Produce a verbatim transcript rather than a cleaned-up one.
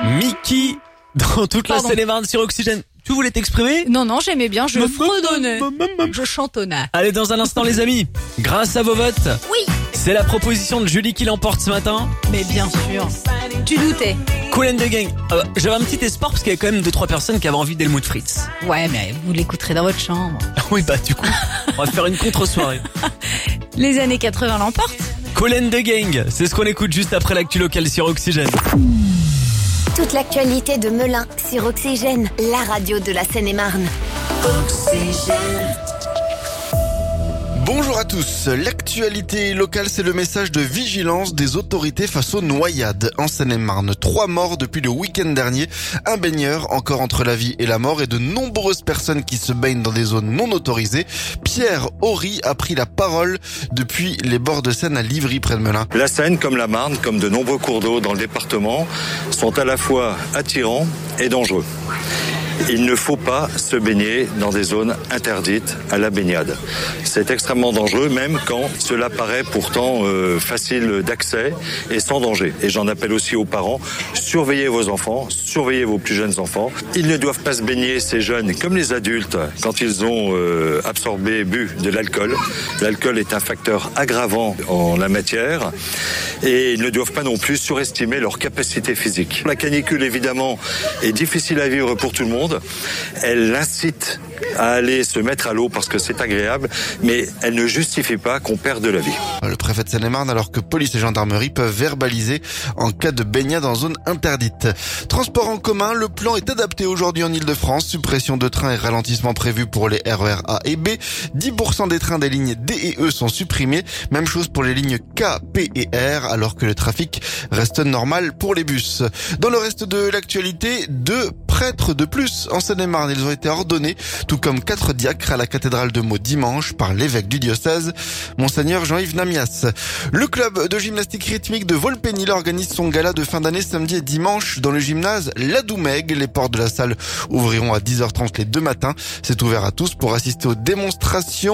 Mickey dans toute la Pardon. Seine-et-Marne sur Oxygène. Tu voulais t'exprimer? Non, non, j'aimais bien, je Maman, fredonnais, maman, maman. je chantonnais. Allez, dans un instant les amis, grâce à vos votes, Oui, c'est la proposition de Julie qui l'emporte ce matin. mais bien sûr. Tu doutais. Cool and the Gang. Euh, J'avais un petit espoir parce qu'il y avait quand même deux trois personnes qui avaient envie d'Helmut Fritz. Ouais, mais vous l'écouterez dans votre chambre. Oui bah du coup, on va faire une contre-soirée. Les années quatre-vingts l'emportent. Cool and the Gang, c'est ce qu'on écoute juste après l'actu locale sur Oxygène. Toute l'actualité de Melun sur Oxygène, la radio de la Seine-et-Marne. Bonjour à tous. L'actualité locale, c'est le message de vigilance des autorités face aux noyades. En Seine-et-Marne, trois morts depuis le week-end dernier. Un baigneur encore entre la vie et la mort et de nombreuses personnes qui se baignent dans des zones non autorisées. Pierre Horry a pris la parole depuis les bords de Seine à Livry près de Melun. La Seine, comme la Marne, comme de nombreux cours d'eau dans le département, sont à la fois attirants et dangereux. Il ne faut pas se baigner dans des zones interdites à la baignade. C'est extrêmement dangereux, même quand cela paraît pourtant euh, facile d'accès et sans danger. Et j'en appelle aussi aux parents, surveillez vos enfants, surveillez vos plus jeunes enfants. Ils ne doivent pas se baigner, ces jeunes, comme les adultes, quand ils ont euh, absorbé, bu de l'alcool. L'alcool est un facteur aggravant en la matière et ils ne doivent pas non plus surestimer leur capacité physique. La canicule, évidemment, est difficile à vivre pour tout le monde. Elle incite à aller se mettre à l'eau parce que c'est agréable, mais elle ne justifie pas qu'on perde de la vie. Le préfet de Seine-et-Marne, alors que police et gendarmerie peuvent verbaliser en cas de baignade en zone interdite. Transport en commun, le plan est adapté aujourd'hui en Ile-de-France. Suppression de trains et ralentissement prévu pour les R E R A et B. dix pour cent des trains des lignes D et E sont supprimés. Même chose pour les lignes K, P et R, alors que le trafic reste normal pour les bus. Dans le reste de l'actualité, deux prêtres de plus en Seine-et-Marne. Ils ont été ordonnés, tout comme quatre diacres à la cathédrale de Meaux dimanche par l'évêque du diocèse, Monseigneur Jean-Yves Namias. Le club de gymnastique rythmique de Volpénil organise son gala de fin d'année samedi et dimanche dans le gymnase La Doumègue. Les portes de la salle ouvriront à dix heures trente les deux matins. C'est ouvert à tous pour assister aux démonstrations